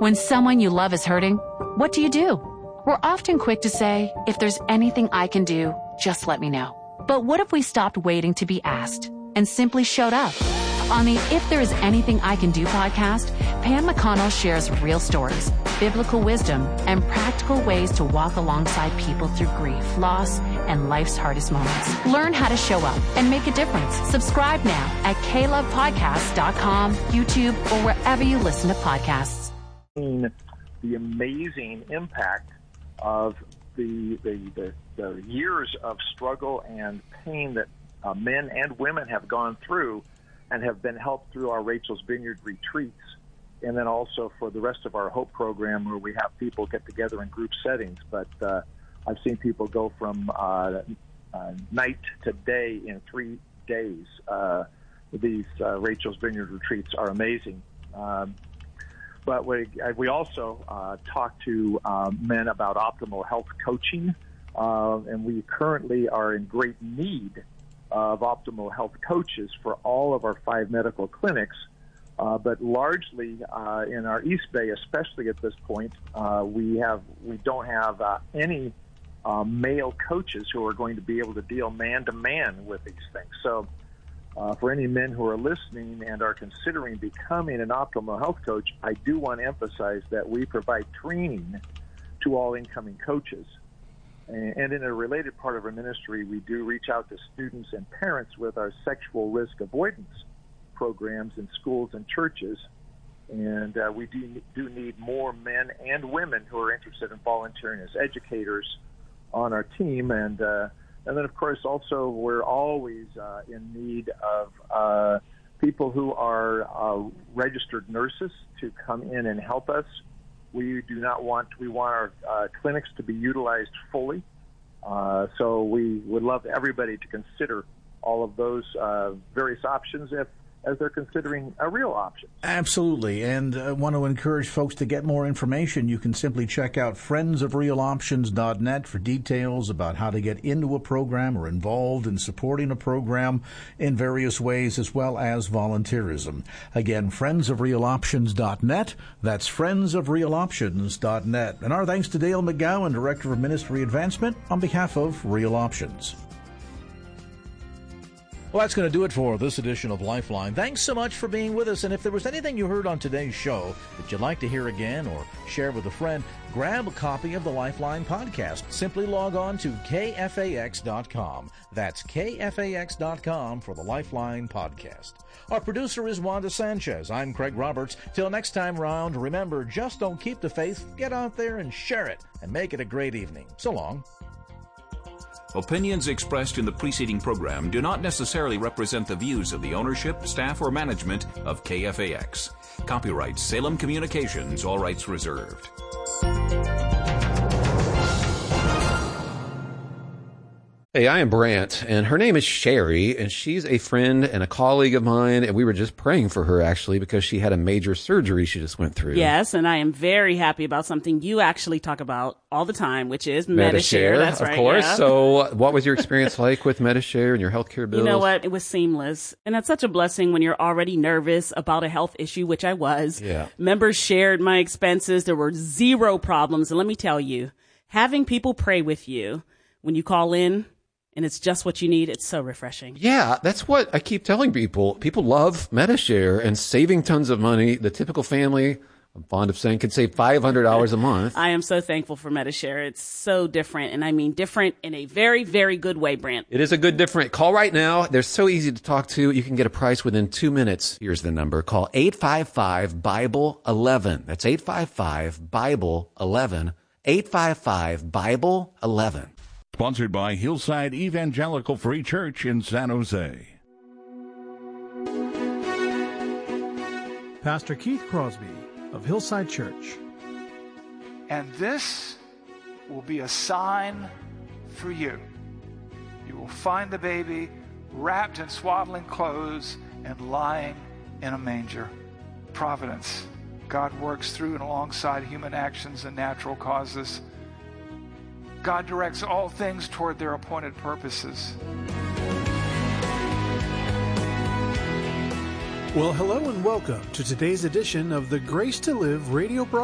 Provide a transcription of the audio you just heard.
When someone you love is hurting, what do? We're often quick to say, if there's anything I can do, just let me know. But what if we stopped waiting to be asked and simply showed up? On the If There Is Anything I Can Do podcast, Pam McConnell shares real stories, biblical wisdom, and practical ways to walk alongside people through grief, loss, and life's hardest moments. Learn how to show up and make a difference. Subscribe now at KLovePodcasts.com, YouTube, or wherever you listen to podcasts. The amazing impact of the years of struggle and pain that men and women have gone through and have been helped through our Rachel's Vineyard retreats, and then also for the rest of our Hope program where we have people get together in group settings. But I've seen people go from night to day in 3 days. These Rachel's Vineyard retreats are amazing. But we also talk to men about optimal health coaching, and we currently are in great need of optimal health coaches for all of our 5 medical clinics. But largely in our East Bay, especially at this point, we don't have any male coaches who are going to be able to deal man-to-man with these things. So for any men who are listening and are considering becoming an optimal health coach, I do want to emphasize that we provide training to all incoming coaches. And in a related part of our ministry, we do reach out to students and parents with our sexual risk avoidance programs in schools and churches. And we do need more men and women who are interested in volunteering as educators on our team. And then, of course, also we're always in need of people who are registered nurses to come in and help us. We want our clinics to be utilized fully. So we would love everybody to consider all of those various options as they're considering a real option. Absolutely. And I want to encourage folks to get more information. You can simply check out friendsofrealoptions.net for details about how to get into a program or involved in supporting a program in various ways, as well as volunteerism. Again, friendsofrealoptions.net. That's friendsofrealoptions.net. And our thanks to Dale McGowan, Director of Ministry Advancement, on behalf of Real Options. Well, that's going to do it for this edition of Lifeline. Thanks so much for being with us. And if there was anything you heard on today's show that you'd like to hear again or share with a friend, grab a copy of the Lifeline podcast. Simply log on to KFAX.com. That's KFAX.com for the Lifeline podcast. Our producer is Wanda Sanchez. I'm Craig Roberts. Till next time round, remember, just don't keep the faith. Get out there and share it and make it a great evening. So long. Opinions expressed in the preceding program do not necessarily represent the views of the ownership, staff, or management of KFAX. Copyright Salem Communications, all rights reserved. Hey, I am Brant, and her name is Sherry, and she's a friend and a colleague of mine, and we were just praying for her, actually, because she had a major surgery she just went through. Yes, and I am very happy about something you actually talk about all the time, which is Medi-Share. That's right, of course. Yeah. So what was your experience like with Medi-Share and your healthcare bills? You know what? It was seamless. And that's such a blessing when you're already nervous about a health issue, which I was. Yeah. Members shared my expenses. There were zero problems. And let me tell you, having people pray with you when you call in, and it's just what you need, it's so refreshing. Yeah, that's what I keep telling people. People love Medi-Share and saving tons of money. The typical family, I'm fond of saying, can save $500 a month. I am so thankful for Medi-Share. It's so different, and I mean different in a very, very good way, Brant. It is a good different. Call right now. They're so easy to talk to. You can get a price within 2 minutes. Here's the number. Call 855-BIBLE-11. That's 855-BIBLE-11. 855-BIBLE-11. Sponsored by Hillside Evangelical Free Church in San Jose. Pastor Keith Crosby of Hillside Church. And this will be a sign for you. You will find the baby wrapped in swaddling clothes and lying in a manger. Providence. God works through and alongside human actions and natural causes. God directs all things toward their appointed purposes. Well, hello and welcome to today's edition of the Grace to Live radio broadcast.